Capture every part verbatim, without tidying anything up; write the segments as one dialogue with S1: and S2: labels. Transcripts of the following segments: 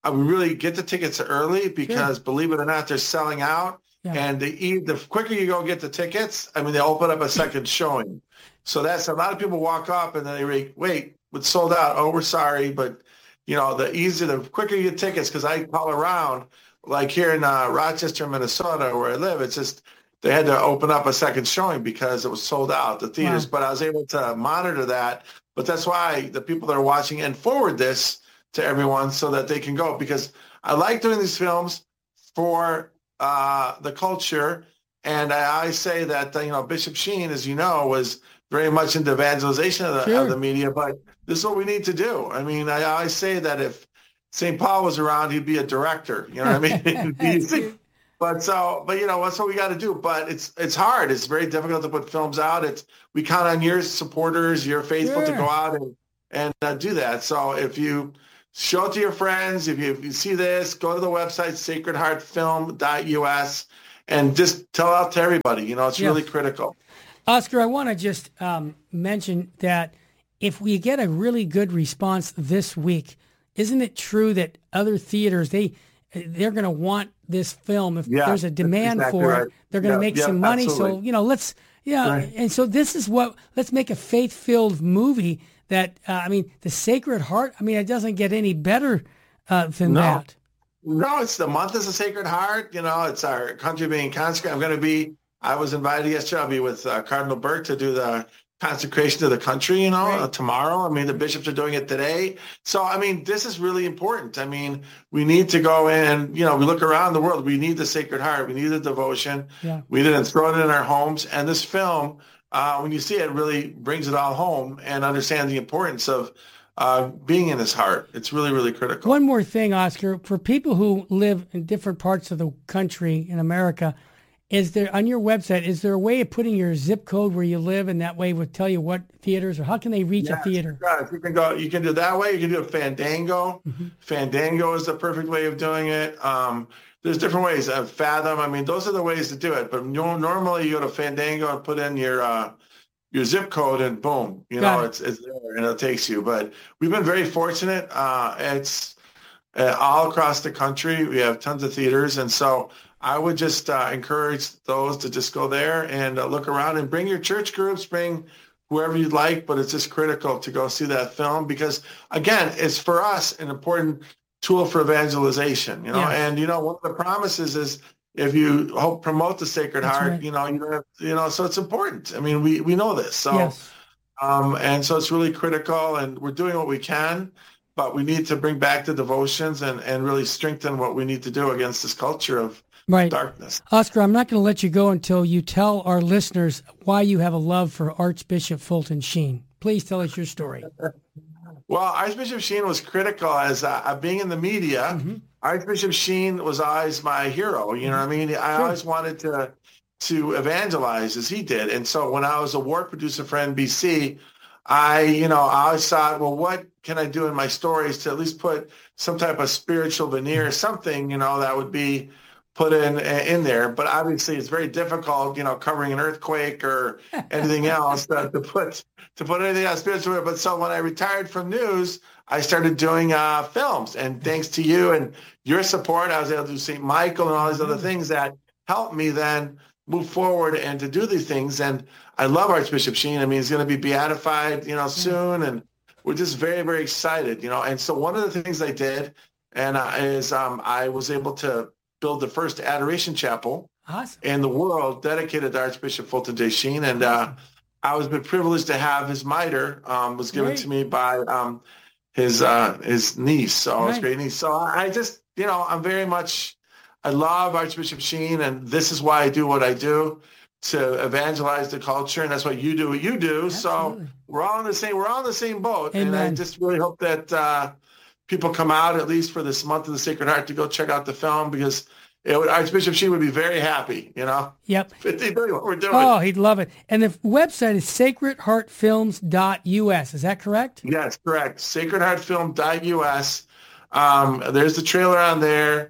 S1: I would really get the tickets early because,
S2: Sure.
S1: believe it or not, they're selling out.
S2: Yeah.
S1: And the, e- the quicker you go get the tickets, I mean, they open up a second showing. So that's a lot of people walk up and then they re, wait, it's sold out. Oh, we're sorry. But, you know, the easier, the quicker you get tickets, because I call around, like here in uh, Rochester, Minnesota, where I live, it's just they had to open up a second showing because it was sold out, the theaters.
S2: Wow.
S1: But I was able to monitor that. But that's why the people that are watching and forward this to everyone so that they can go, because I like doing these films for uh, the culture. And I always say that, you know, Bishop Sheen, as you know, was very much into evangelization of the,
S2: Sure.
S1: of the media, but this is what we need to do. I mean, I always say that if Saint Paul was around, he'd be a director, you know what I mean?
S2: That's cute.
S1: But so, but you know, that's what we got to do. But it's it's hard. It's very difficult to put films out. It's we count on your supporters, your faithful to
S2: Sure.
S1: go out and and uh, do that. So if you show it to your friends, if you, if you see this, go to the website sacred heart film dot U S and just tell out to everybody. You know, it's
S2: Yeah.
S1: really critical.
S2: Oscar, I want to just um, mention that if we get a really good response this week, isn't it true that other theaters, they they're going to want this film if
S1: Yeah,
S2: there's a
S1: that's
S2: demand
S1: exactly
S2: for
S1: right.
S2: it? They're going to
S1: Yeah,
S2: make
S1: yeah,
S2: some money. So
S1: absolutely.
S2: you know, let's yeah.
S1: Right.
S2: And so this is what let's make a faith-filled movie that uh, I mean, the Sacred Heart. I mean, it doesn't get any better uh, than
S1: No.
S2: that.
S1: No, it's the month is the Sacred Heart. You know, it's our country being consecrated. I'm going to be, I was invited yesterday. I'll be with uh, Cardinal Burke to do the consecration to the country, you know,
S2: Right.
S1: uh, tomorrow. I mean, the bishops are doing it today. So, I mean, this is really important. I mean, we need to go in and, you know, we look around the world. We need the Sacred Heart. We need the devotion.
S2: Yeah.
S1: We didn't throw it in our homes. And this film, uh, when you see it, really brings it all home and understand the importance of uh, being in his heart. It's really, really critical.
S2: One more thing, Oscar, for people who live in different parts of the country in America, is there on your website, is there a way of putting your zip code where you live and that way would tell you what theaters or how can they reach
S1: Yes,
S2: a theater?
S1: yes, you can go. You can do it that way. You can do a Fandango.
S2: Mm-hmm.
S1: Fandango is the perfect way of doing it. Um, there's different ways. Uh, Fathom. I mean, those are the ways to do it. But no, normally, you go to Fandango and put in your uh, your zip code, and boom, you
S2: Got
S1: know,
S2: it.
S1: it's it's there and it takes you. But we've been very fortunate. Uh, it's uh, all across the country. We have tons of theaters, and so I would just uh, encourage those to just go there and uh, look around and bring your church groups, bring whoever you'd like, but it's just critical to go see that film because, again, it's for us an important tool for evangelization, you know,
S2: Yes.
S1: and, you know, one of the promises is if you help promote the Sacred
S2: That's
S1: Heart,
S2: right.
S1: you know, you don't have, you know, so it's important. I mean, we, we know this. So,
S2: Yes.
S1: um, and so it's really critical and we're doing what we can, but we need to bring back the devotions and, and really strengthen what we need to do against this culture of
S2: Right.
S1: darkness.
S2: Oscar, I'm not going to let you go until you tell our listeners why you have a love for Archbishop Fulton Sheen. Please tell us your story.
S1: Well, Archbishop Sheen was critical as uh, being in the media.
S2: Mm-hmm.
S1: Archbishop Sheen was always my hero. You know what I mean? I
S2: Sure.
S1: always wanted to to evangelize as he did. And so when I was a war producer for N B C, I, you know, I always thought, well, what can I do in my stories to at least put some type of spiritual veneer, something, you know, that would be put in in there. But obviously it's very difficult, you know, covering an earthquake or anything else to, to put to put anything on spiritual. But so when I retired from news, I started doing uh, films. And thanks to you and your support, I was able to do Saint Michael and all these other things that helped me then move forward and to do these things. And I love Archbishop Sheen. I mean, he's going to be beatified, you know, soon. And we're just very, very excited, you know. And so one of the things I did and uh, is um, I was able to build the first adoration chapel
S2: Awesome.
S1: in the world dedicated to Archbishop Fulton J. Sheen. And uh, I was been privileged to have his mitre um, was given
S2: Great.
S1: to me by um, his uh, his niece, so his
S2: Right.
S1: great niece. So I just, you know, I'm very much, I love Archbishop Sheen, and this is why I do what I do, to evangelize the culture, and that's what you do what you do. So
S2: Absolutely.
S1: we're all in the same, we're all in the same boat. And I
S2: Amen.
S1: just really hope that uh, people come out at least for this month of the Sacred Heart to go check out the film because it would, Archbishop Sheen would be very happy, you know,
S2: Yep.
S1: if they knew what we're doing.
S2: Oh, he'd love it. And the website is sacred heart films dot U S. Is that correct?
S1: Yes, correct. sacred heart film dot U S. Um, there's the trailer on there.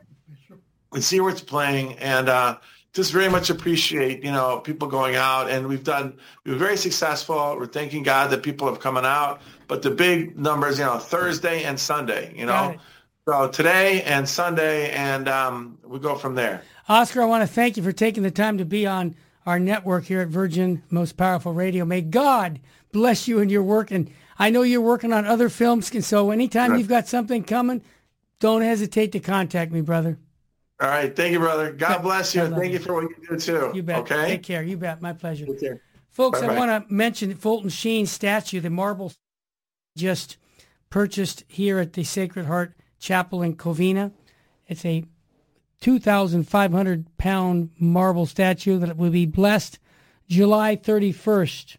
S1: And see where it's playing. And uh, just very much appreciate, you know, people going out. And we've done, we were very successful. We're thanking God that people have coming out. But the big numbers, you know, Thursday and Sunday, you
S2: Got
S1: know,
S2: it.
S1: So today and Sunday, and um, we go from there.
S2: Oscar, I want to thank you for taking the time to be on our network here at Virgin Most Powerful Radio. May God bless you in your work. And I know you're working on other films, and so anytime right. you've got something coming, don't hesitate to contact me, brother.
S1: All right. Thank you, brother. God bless you. And thank you for what you do, too.
S2: You bet.
S1: Okay?
S2: Take care. You bet. My pleasure.
S1: Take care.
S2: Folks,
S1: Bye-bye.
S2: I want to mention Fulton Sheen statue, the marble just purchased here at the Sacred Heart Chapel in Covina. It's a two thousand five hundred pound marble statue that will be blessed July thirty-first,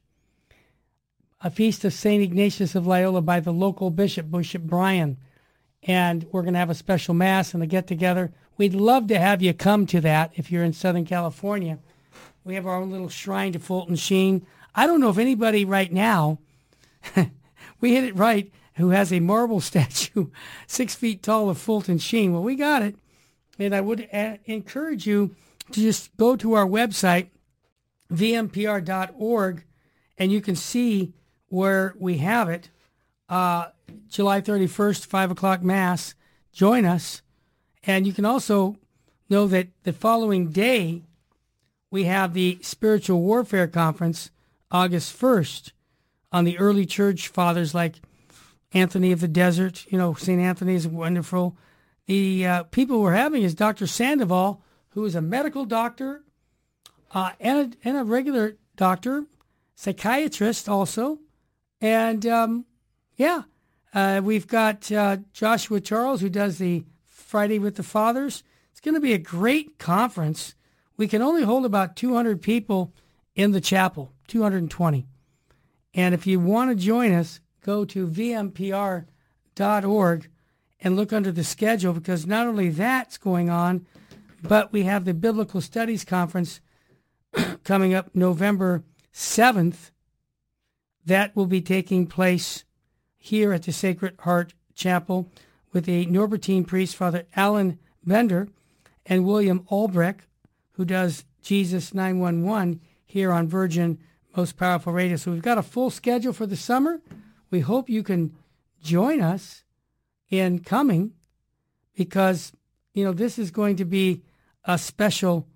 S2: a feast of Saint Ignatius of Loyola by the local bishop, Bishop Brian. And we're going to have a special mass and a get-together. We'd love to have you come to that if you're in Southern California. We have our own little shrine to Fulton Sheen. I don't know if anybody right now, we hit it right, who has a marble statue six feet tall of Fulton Sheen. Well, we got it. And I would a- encourage you to just go to our website, v m p r dot org, and you can see where we have it. Uh, July thirty-first, five o'clock Mass. Join us. And you can also know that the following day, we have the Spiritual Warfare Conference, August first, on the early church fathers like Anthony of the Desert. You know, Saint Anthony is wonderful. The uh, people we're having is Doctor Sandoval, who is a medical doctor uh, and, a, and a regular doctor, psychiatrist also. And, um, yeah, uh, we've got uh, Joshua Charles, who does the Friday with the Fathers. It's going to be a great conference. We can only hold about two hundred people in the chapel, two hundred twenty. And if you want to join us, go to v m p r dot org and look under the schedule, because not only that's going on, but we have the Biblical Studies Conference coming up November seventh. That will be taking place here at the Sacred Heart Chapel with a Norbertine priest, Father Alan Bender, and William Albrecht, who does Jesus nine one one here on Virgin Most Powerful Radio. So we've got a full schedule for the summer. We hope you can join us in coming, because, you know, this is going to be a special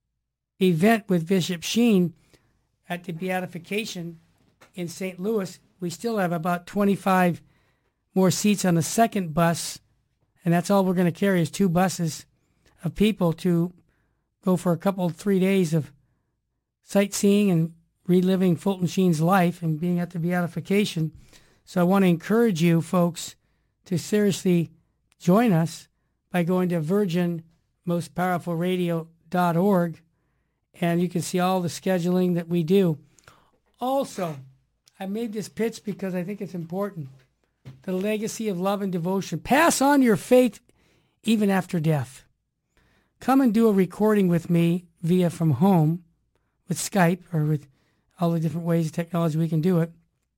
S2: event with Bishop Sheen at the Beatification in Saint Louis. We still have about twenty-five more seats on the second bus, and that's all we're going to carry is two buses of people to go for a couple, three days of sightseeing and reliving Fulton Sheen's life and being at the Beatification. So I want to encourage you folks to seriously join us by going to virgin most powerful radio dot org, and you can see all the scheduling that we do. Also, I made this pitch because I think it's important. The legacy of love and devotion. Pass on your faith even after death. Come and do a recording with me via from home with Skype or with all the different ways of technology we can do it.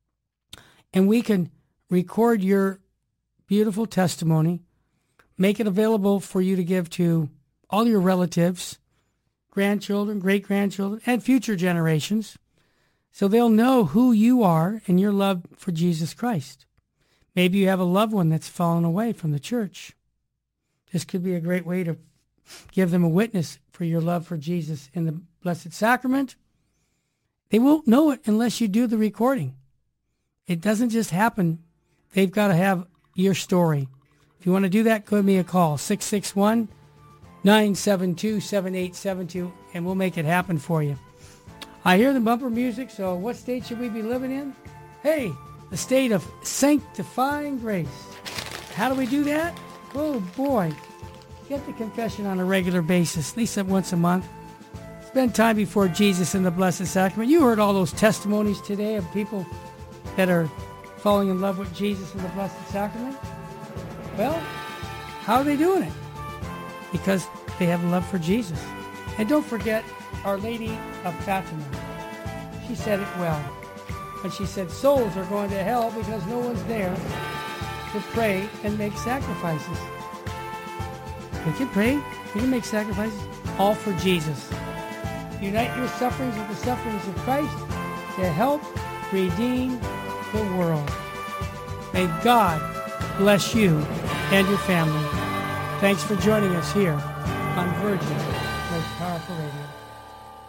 S2: And we can record your beautiful testimony, make it available for you to give to all your relatives, grandchildren, great-grandchildren, and future generations, so they'll know who you are and your love for Jesus Christ. Maybe you have a loved one that's fallen away from the church. This could be a great way to give them a witness for your love for Jesus in the Blessed Sacrament. They won't know it unless you do the recording. It doesn't just happen. They've got to have your story. If you want to do that, give me a call, six six one, nine seven two, seven eight seven two, and we'll make it happen for you. I hear the bumper music, so what state should we be living in? Hey, the state of sanctifying grace. How do we do that? Oh, boy. Get the confession on a regular basis, at least once a month. Spend time before Jesus in the Blessed Sacrament. You heard all those testimonies today of people that are falling in love with Jesus in the Blessed Sacrament. Well, how are they doing it? Because they have love for Jesus. And don't forget Our Lady of Fatima. She said it well. When she said souls are going to hell because no one's there to pray and make sacrifices. We can pray, we can make sacrifices, all for Jesus. Unite your sufferings with the sufferings of Christ to help redeem the world. May God bless you and your family. Thanks for joining us here on Virgin Most Powerful Radio.